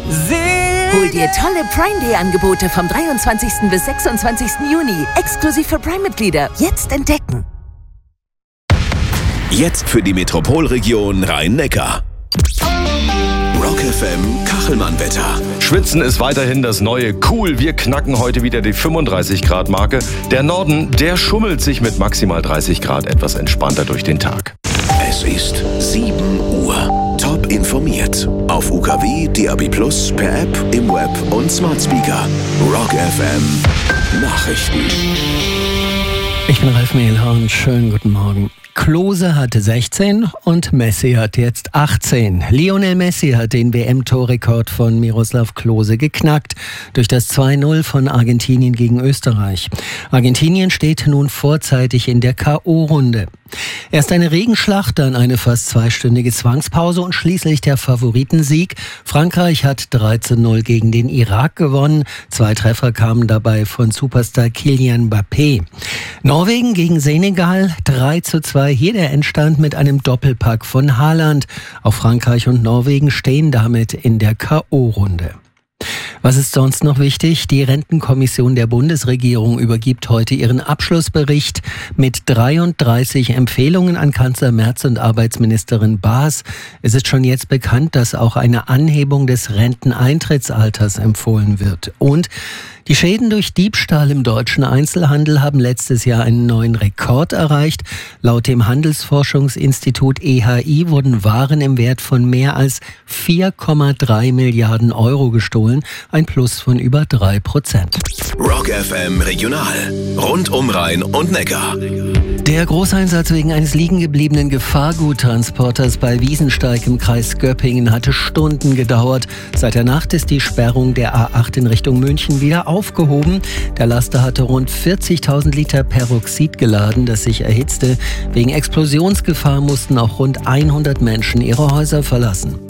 Hol dir tolle Prime Day Angebote vom 23. bis 26. Juni. Exklusiv für Prime-Mitglieder. Jetzt entdecken. Jetzt für die Metropolregion Rhein-Neckar. Rock FM Kachelmann-Wetter. Schwitzen ist weiterhin das neue Cool. Wir knacken heute wieder die 35-Grad-Marke. Der Norden, der schummelt sich mit maximal 30 Grad etwas entspannter durch den Tag. Es ist 7 Uhr. Top informiert. Auf UKW, DAB+, per App, im Web und Smart Speaker. Rock FM Nachrichten. Ich bin Ralf Mehlhorn. Schönen guten Morgen. Klose hatte 16 und Messi hat jetzt 18. Lionel Messi hat den WM-Torrekord von Miroslav Klose geknackt durch das 2-0 von Argentinien gegen Österreich. Argentinien steht nun vorzeitig in der K.O.-Runde. Erst eine Regenschlacht, dann eine fast zweistündige Zwangspause und schließlich der Favoritensieg. Frankreich hat 3-0 gegen den Irak gewonnen. 2 Treffer kamen dabei von Superstar Kylian Mbappé. Norwegen gegen Senegal 3-2. Hier der Endstand mit einem Doppelpack von Haaland. Auch Frankreich und Norwegen stehen damit in der K.O.-Runde. Was ist sonst noch wichtig? Die Rentenkommission der Bundesregierung übergibt heute ihren Abschlussbericht mit 33 Empfehlungen an Kanzler Merz und Arbeitsministerin Baas. Es ist schon jetzt bekannt, dass auch eine Anhebung des Renteneintrittsalters empfohlen wird. Und die Schäden durch Diebstahl im deutschen Einzelhandel haben letztes Jahr einen neuen Rekord erreicht. Laut dem Handelsforschungsinstitut EHI wurden Waren im Wert von mehr als 4,3 Milliarden Euro gestohlen, ein Plus von über 3%. Rock FM Regional. Rund um Rhein und Neckar. Der Großeinsatz wegen eines liegengebliebenen Gefahrguttransporters bei Wiesensteig im Kreis Göppingen hatte Stunden gedauert. Seit der Nacht ist die Sperrung der A8 in Richtung München wieder aufgehoben. Der Laster hatte rund 40.000 Liter Peroxid geladen, das sich erhitzte. Wegen Explosionsgefahr mussten auch rund 100 Menschen ihre Häuser verlassen.